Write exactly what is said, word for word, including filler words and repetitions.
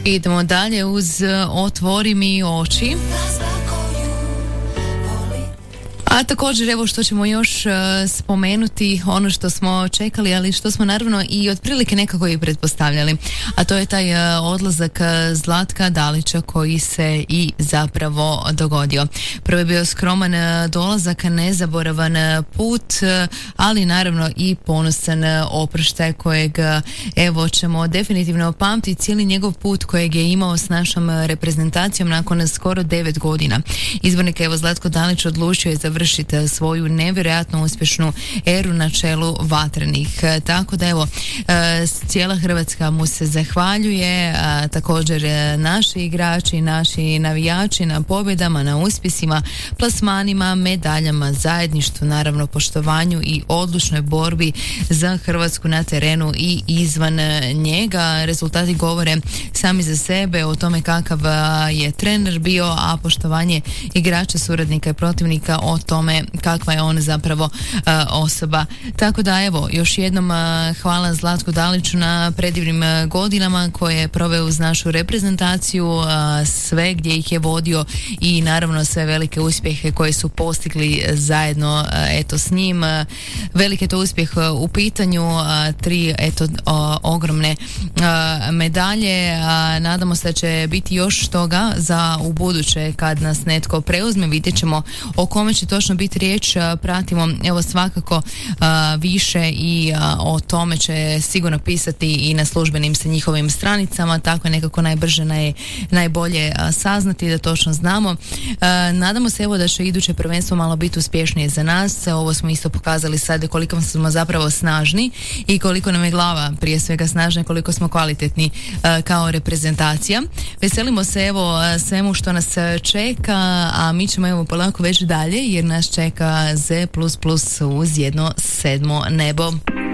Idemo dalje uz Otvori mi oči. A također evo što ćemo još uh, spomenuti, ono što smo čekali, ali što smo naravno i otprilike nekako i pretpostavljali, a to je taj uh, odlazak Zlatka Dalića koji se i zapravo dogodio. Prvo je bio skroman uh, dolazak, nezaboravan uh, put, uh, ali naravno i ponosan uh, oproštaj kojeg uh, evo ćemo definitivno pamtiti cijeli njegov put kojeg je imao s našom uh, reprezentacijom nakon skoro devet godina. Izbornik evo Zlatko Dalić odlučio je završiti svoju nevjerojatno uspješnu eru na čelu Vatrenih. Tako da evo, cijela Hrvatska mu se zahvaljuje, a također naši igrači, naši navijači na pobjedama, na uspjesima, plasmanima, medaljama, zajedništvu, naravno poštovanju i odlučnoj borbi za Hrvatsku na terenu i izvan njega. Rezultati govore sami za sebe o tome kakav je trener bio, a poštovanje igrača, suradnika i protivnika o tome kakva je on zapravo uh, osoba. Tako da evo, još jednom uh, hvala Zlatku Daliću na predivnim uh, godinama koje je proveo uz našu reprezentaciju, uh, sve gdje ih je vodio i naravno sve velike uspjehe koje su postigli zajedno uh, eto s njim. Uh, velik je to uspjeh uh, u pitanju, uh, tri eto uh, ogromne uh, medalje. Uh, nadamo se da će biti još toga za u buduće kad nas netko preuzme. Vidjet ćemo o kome će točno biti riječ, pratimo evo svakako a, više i a, o tome će sigurno pisati i na službenim se njihovim stranicama, tako je nekako najbrže, naj, najbolje a, saznati da točno znamo. A, nadamo se evo da će iduće prvenstvo malo biti uspješnije za nas. Ovo smo isto pokazali sad koliko smo zapravo snažni i koliko nam je glava prije svega snažna, koliko smo kvalitetni a, kao reprezentacija. Veselimo se evo svemu što nas čeka, a mi ćemo evo polako već dalje jer nas čeka Z plus plus uz jedno sedmo nebo.